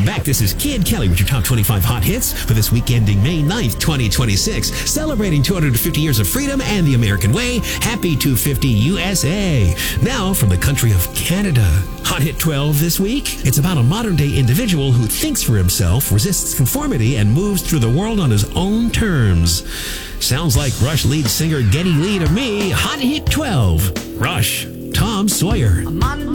Welcome back. This is Kid Kelly with your top 25 hot hits for this week ending May 9th, 2026. Celebrating 250 years of freedom and the American way. Happy 250 USA. Now from the country of Canada. Hot Hit 12 this week. It's about a modern-day individual who thinks for himself, resists conformity, and moves through the world on his own terms. Sounds like Rush lead singer Geddy Lee to me. Hot Hit 12. Rush, Tom Sawyer.